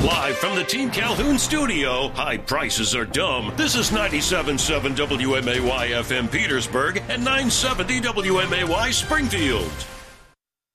Live from the Team Calhoun studio, high prices are dumb. This is 97.7 WMAY FM Petersburg and 970 WMAY Springfield.